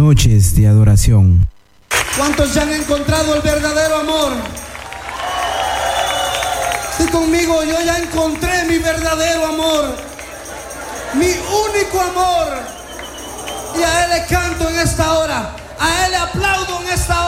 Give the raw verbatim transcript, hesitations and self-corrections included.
noches de adoración. ¿Cuántos ya han encontrado el verdadero amor? Sí, conmigo, yo ya encontré mi verdadero amor, mi único amor, y a Él le canto en esta hora, a Él le aplaudo en esta hora.